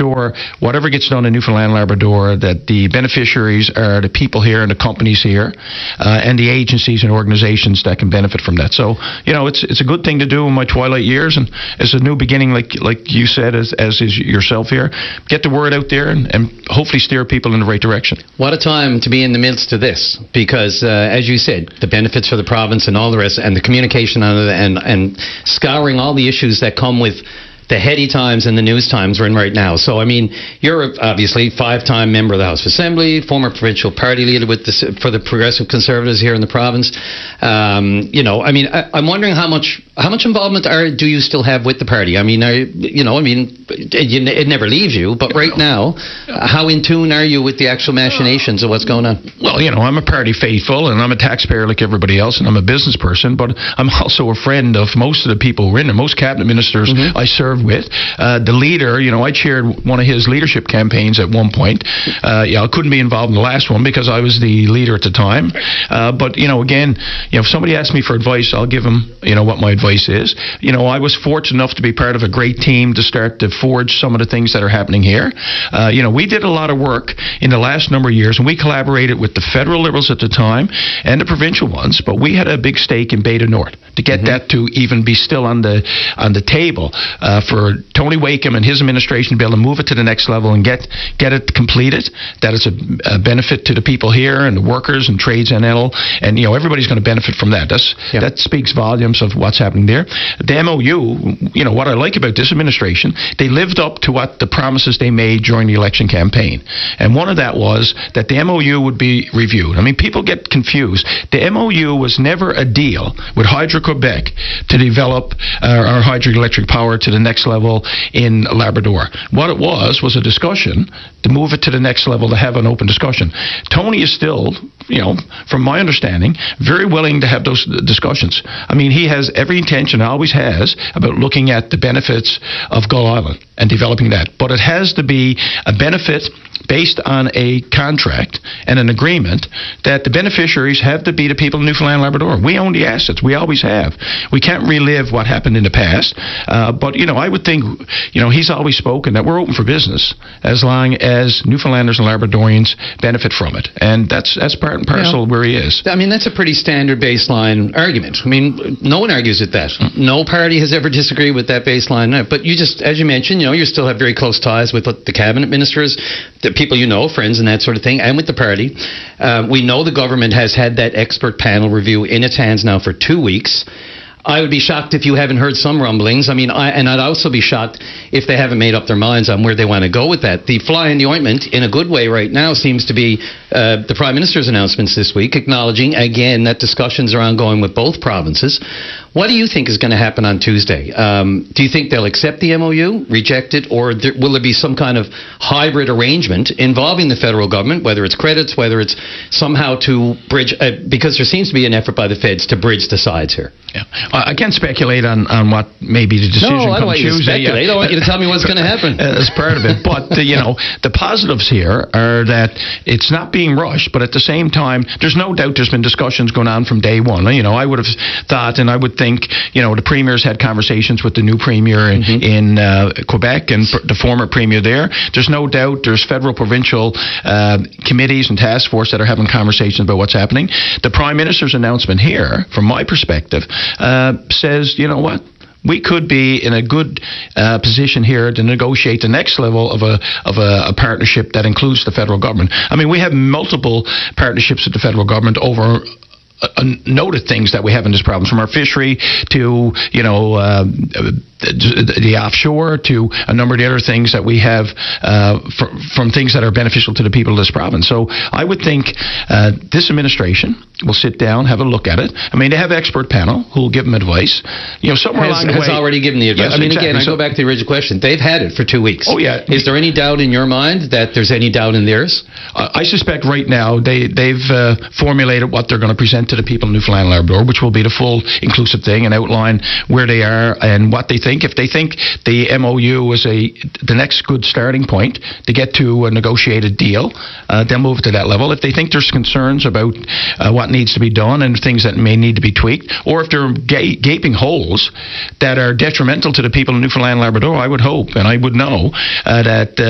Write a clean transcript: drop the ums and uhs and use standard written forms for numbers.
sure whatever gets done in Newfoundland and Labrador, that the beneficiaries are the people here and the companies here, and the agencies and organizations that can benefit from that. So, it's a good thing to do in my twilight years, and it's a new beginning, like you said, as is yourself here. Get the word out there and hopefully steer people in the right direction. What a time to be in the midst of this, because as you said, the benefits for the province and all the rest, and the communication on it, and scouring all the issues that come with the heady times and the news times we're in right now. So, I mean, you're obviously 5-time member of the House of Assembly, former provincial party leader for the Progressive Conservatives here in the province. I'm wondering how much involvement do you still have with the party? I mean, it never leaves you, but right now, how in tune are you with the actual machinations of what's going on? Well, I'm a party faithful, and I'm a taxpayer like everybody else, and I'm a business person, but I'm also a friend of most of the people who are in there, most cabinet ministers I served with. The leader, I chaired one of his leadership campaigns at one point. I couldn't be involved in the last one because I was the leader at the time. But, again, if somebody asks me for advice, I'll give them, what my advice is. I was fortunate enough to be part of a great team to start to forge some of the things that are happening here. We did a lot of work in the last number of years, and we collaborated with the federal Liberals at the time and the provincial ones, but we had a big stake in Beta North to get that to even be still on the table for Tony Wakeham and his administration to be able to move it to the next level and get it completed, that it's a benefit to the people here and the workers and Trades NL, and everybody's going to benefit from that. That speaks volumes of what's happening there. The MOU, what I like about this administration, they lived up to what the promises they made during the election campaign, and one of that was that the MOU would be reviewed. I mean, people get confused. The MOU was never a deal with Hydro-Quebec to develop our hydroelectric power to the next level in Labrador. What it was a discussion to move it to the next level, to have an open discussion. Tony is still, from my understanding, very willing to have those discussions. I mean, he has every intention, always has, about looking at the benefits of Gull Island and developing that. But it has to be a benefit based on a contract and an agreement that the beneficiaries have to be the people of Newfoundland and Labrador. We own the assets. We always have. We can't relive what happened in the past. But, I would think, he's always spoken that we're open for business as long as Newfoundlanders and Labradorians benefit from it. And that's part and parcel where he is. I mean, that's a pretty standard baseline argument. I mean, no one argues with that. No party has ever disagreed with that baseline. But you just, as you mentioned, you still have very close ties with the cabinet ministers, the people friends and that sort of thing, and with the party. We know the government has had that expert panel review in its hands now for 2 weeks. I would be shocked if you haven't heard some rumblings. I mean, I'd also be shocked if they haven't made up their minds on where they want to go with that. The fly in the ointment, in a good way right now, seems to be the Prime Minister's announcements this week, acknowledging, again, that discussions are ongoing with both provinces. What do you think is going to happen on Tuesday? Do you think they'll accept the MOU, reject it, or will there be some kind of hybrid arrangement involving the federal government, whether it's credits, whether it's somehow to bridge, because there seems to be an effort by the feds to bridge the sides here? Yeah. I can't speculate on what may be the decision I don't want you to Tuesday. Speculate. I want you to tell me what's going to happen. As part of it. But, the positives here are that it's not being rushed, but at the same time, there's no doubt there's been discussions going on from day one. I would have thought, and I would think, the premier's had conversations with the new premier in Quebec and the former premier there. There's no doubt there's federal, provincial committees and task force that are having conversations about what's happening. The Prime Minister's announcement here, from my perspective, says, what? We could be in a good position here to negotiate the next level of a partnership that includes the federal government. I mean, we have multiple partnerships with the federal government over noted things that we have in this province, from our fishery to the offshore to a number of the other things that we have from things that are beneficial to the people of this province. So I would think this administration will sit down, have a look at it. I mean, they have an expert panel who will give them advice. Somewhere along the way, has already given the advice. Yes, exactly. I go back to the original question. They've had it for 2 weeks. Oh yeah. Is there any doubt in your mind that there's any doubt in theirs? I suspect right now they've formulated what they're going to present to the people of Newfoundland and Labrador, which will be the full inclusive thing, and outline where they are and what they think. If they think the MOU is the next good starting point to get to a negotiated deal, they'll move to that level. If they think there's concerns about what needs to be done and things that may need to be tweaked, or if there are gaping holes that are detrimental to the people of Newfoundland and Labrador, I would hope and I would know that